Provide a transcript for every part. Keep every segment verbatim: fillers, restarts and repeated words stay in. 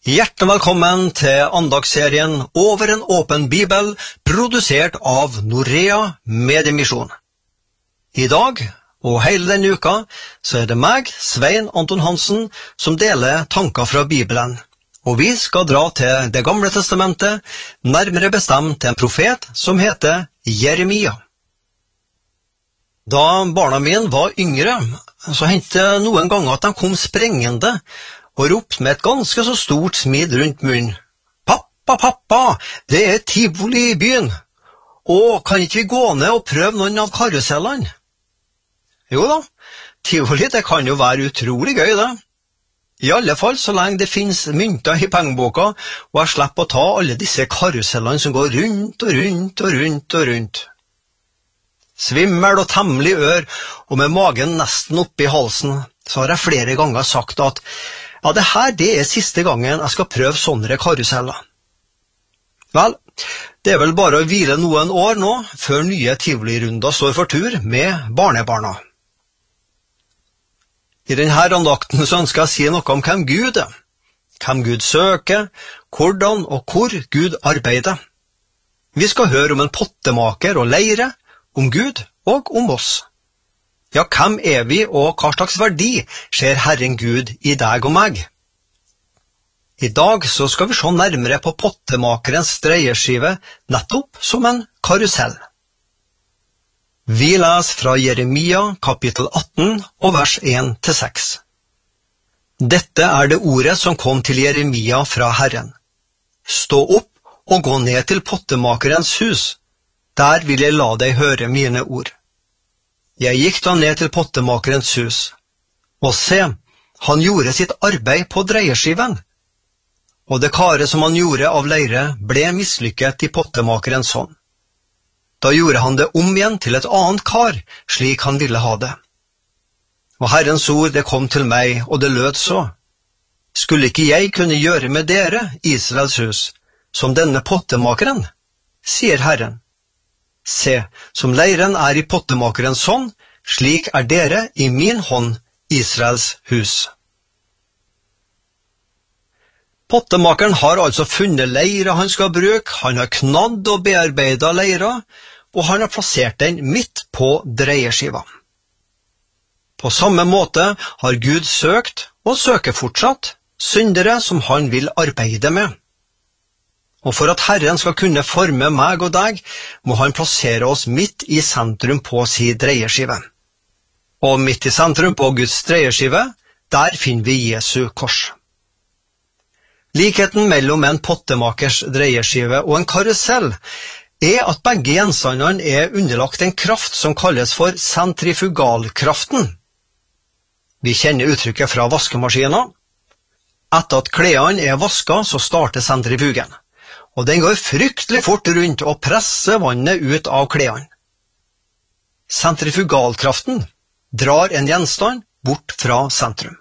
Hjertelig velkommen til andagsserien Over en åpen bibel, produsert av Norea Mediemisjon. I dag, og hele denne uka, så er det meg, Svein Anton Hansen, som deler tanker fra Bibelen. Og vi skal dra til Det gamle testamentet, nærmere bestemt til en profet som heter Jeremia. Da barna mine var yngre, så hendte det noen ganger at de kom sprengende, og ropte med et ganske så stort smid rundt munnen. «Pappa, pappa, det er tivoli i byen! Og kan ikke vi gå ned og prøve noen av karusellene?» Jo da, tivoli det kan jo være utrolig gøy det. I alle fall så lenge det finnes mynter i pengeboka, og jeg slipper å ta alle disse karusellene som går rundt og rundt og rundt og rundt. Svimmel og temmelig ør, og med magen nesten oppi halsen, så har jeg flere ganger sagt at ja, det her det er siste gangen jeg skal prøve sånne karuseller. Vel, det er vel bare å hvile noen år nå, før nye tivolirunder står for tur med barnebarna. I denne andakten så ønsker jeg å si noe om hvem Gud er, hvem Gud søker, hvordan og hvor Gud arbeider. Vi skal høre om en pottemaker og leire, om Gud og om oss. Ja, hvem er vi, og hva slags verdi ser Herren Gud i deg og meg? I dag så skal vi se nærmere på pottemakerens dreieskive, nettopp som en karusell. Vi leser fra Jeremia kapittel atten og vers en til seks. Dette er det ordet som kom til Jeremia fra Herren. Stå opp og gå ned til pottemakerens hus. Der vil jeg la deg høre mine ord. Jeg gikk da ned til pottemakerens hus, og se, han gjorde sitt arbeid på dreieskiven. Og det karet som han gjorde av leire ble mislykket i pottemakerens hånd. Da gjorde han det om igjen til et annet kar, slik han ville ha det. Og Herrens ord det kom til meg, og det lød så. Skulle ikke jeg kunne gjøre med dere, Israels hus, som denne pottemakeren, sier Herren. Se, som leiren er i pottemakerens hånd, slik er dere i min hånd, Israels hus. Pottemakeren har altså funnet leira han skal bruke, han har knadd og bearbeidet leira, og han har plassert den midt på dreieskiva. På samme måte har Gud søkt, og søker fortsatt, syndere som han vil arbeide med. Og for at Herren skal kunne forme meg og deg, må han plassere oss midt i sentrum på sin dreieskive. Og midt i sentrum på Guds dreieskive, der finner vi Jesu kors. Likheten mellom en pottemakers dreieskive og en karusell er at begge gjenstandene er underlagt en kraft som kalles for sentrifugalkraften. Vi kjenner uttrykket fra vaskemaskiner. Etter at klærne er vasket, så starter sentrifugen. Og den går fryktelig fort rundt og presser vannet ut av klærne. Sentrifugalkraften drar en gjenstand bort fra sentrum.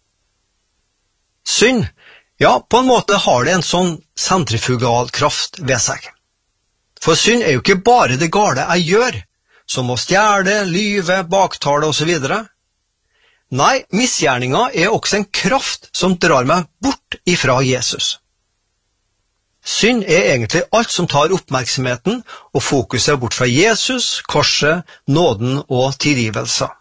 Synd, ja, på en måte har det en sånn sentrifugalkraft ved seg. For synd er jo ikke bare det gale jeg gjør, som å stjele, lyve, baktale og så videre. Nei, misgjerninga er også en kraft som drar meg bort ifra Jesus. Synd er egentlig alt som tar oppmerksomheten og fokuset bort fra Jesus, korset, nåden og tilgivelse.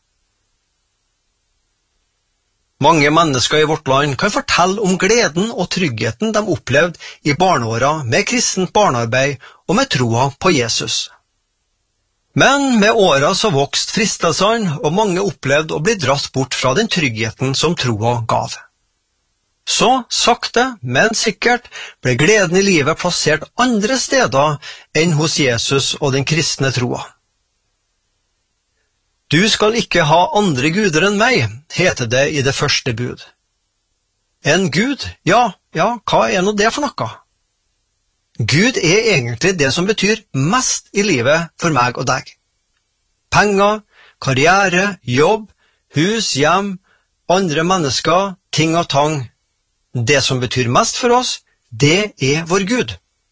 Mange mennesker i vårt land kan fortelle om gleden og tryggheten de opplevde i barneåra med kristent barnearbeid og med troa på Jesus. Men med åra så vokste fristelsene, og mange opplevde å bli dratt bort fra den tryggheten som troa gav. Så, sakte, men sikkert, ble gleden i livet plassert andre steder enn hos Jesus og den kristne troa. Du skal ikke ha andre guder enn meg, heter det i det første bud. En gud? Ja, ja, hva er nå det for noe? Gud er egentlig det som betyr mest i livet for meg og deg. Penger, karriere, jobb, hus, hjem, andre mennesker, ting og tang. Det som betyr mest for oss, det er vår Gud.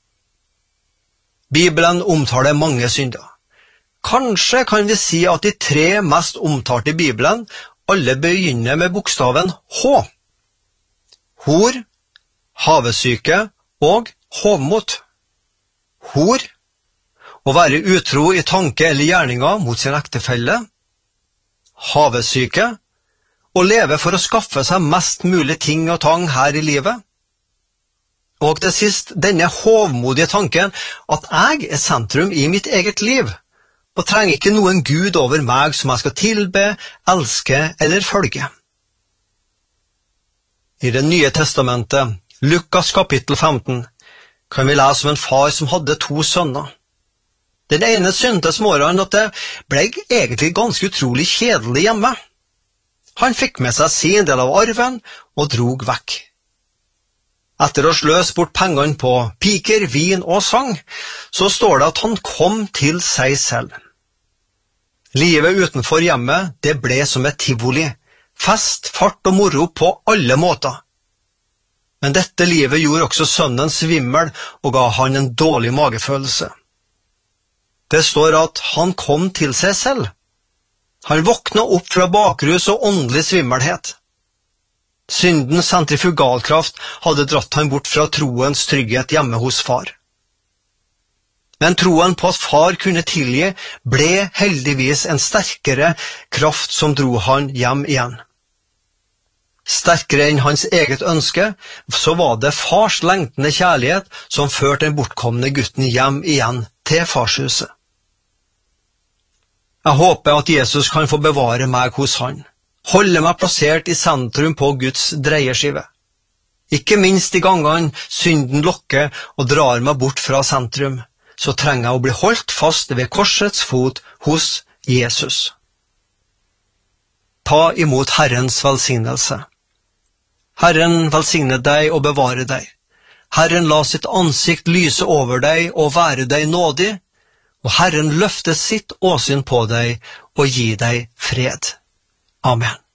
Bibelen omtaler mange synder. Kanskje kan vi si at de tre mest omtalte i Bibelen alle begynner med bokstaven H. Hor, havesyke og hovmot. Hor, å være utro i tanke eller gjerninger mot sin ektefelle. Havesyke, å leve for å skaffe seg mest mulig ting og tang her i livet. Og til sist denne hovmodige tanken at jeg er sentrum i mitt eget liv, og trenger ikke noen Gud over meg som jeg skal tilbe, elske eller følge. I Det nye testamentet, Lukas kapittel femten, kan vi lese om en far som hadde to sønner. Den ene syntes morgenen at det ble egentlig ganske utrolig kjedelig hjemme. Han fikk med seg sin del av arven og drog vekk. Etter å sløse bort pengene på piker, vin og sang, så står det at han kom til seg selv. Livet utenfor hjemmet, det ble som et tivoli, fest, fart og moro på alle måter. Men dette livet gjorde også sønnen svimmel og ga han en dårlig magefølelse. Det står at han kom til seg selv. Han våkna opp fra bakrus og åndelig svimmelhet. Syndens sentrifugalkraft hadde dratt han bort fra troens trygghet hjemme hos far. Men troen på at far kunne tilgi ble heldigvis en sterkere kraft som dro han hjem igjen. Sterkere enn hans eget ønske, så var det fars lengtende kjærlighet som førte den bortkomne gutten hjem igjen til farshuset. Jeg håper at Jesus kan få bevare meg hos han, holde meg plassert i sentrum på Guds dreieskive. Ikke minst de gangene synden lokker og drar meg bort fra sentrum, så trenger jeg å bli holdt fast ved korsets fot hos Jesus. Ta imot Herrens velsignelse. Herren velsigne deg og bevare deg. Herren la sitt ansikt lyse over deg og være deg nådig, og Herren løfte sitt åsyn på deg og gi deg fred. Amen.